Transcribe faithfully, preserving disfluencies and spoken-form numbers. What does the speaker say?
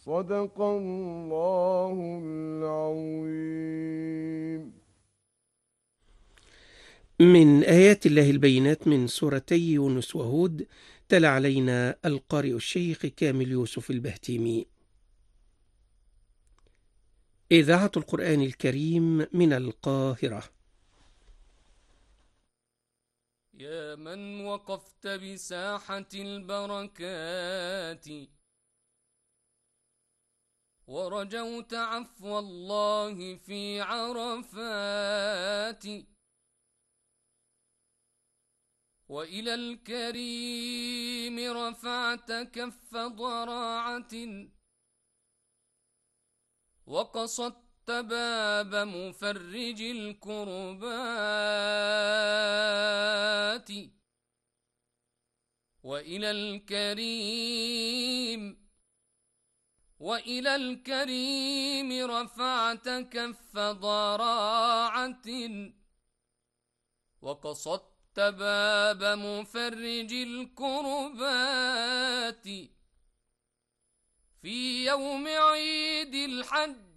صدق الله العظيم. من آيات الله البينات من سورتي يونس وهود. تلا علينا القارئ الشيخ كامل يوسف البهتيمي. إذاعة القرآن الكريم من القاهرة. يا من وقفت بساحة البركات ورجوت عفو الله في عرفات، وإلى الكريم رفعت كف ضراعة وقصدت باب مفرج الكربات، وإلى الكريم وإلى الكريم رفعت كف ضراعة وقصدت باب مفرج الكربات، في يوم عيد الحج